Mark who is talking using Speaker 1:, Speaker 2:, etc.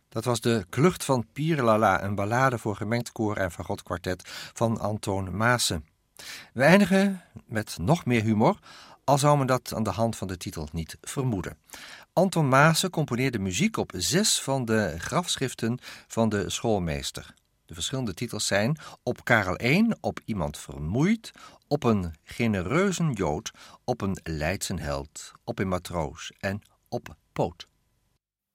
Speaker 1: Dat was de Klucht van Pierlala, een ballade voor gemengd koor en fagotkwartet van Antoon Maassen. We eindigen met nog meer humor, al zou men dat aan de hand van de titel niet vermoeden. Antoon Maassen componeerde muziek op 6 van de grafschriften van de schoolmeester. De verschillende titels zijn op Karel 1, op iemand vermoeid, op een genereuzen Jood, op een Leidsen held, op een matroos en op poot.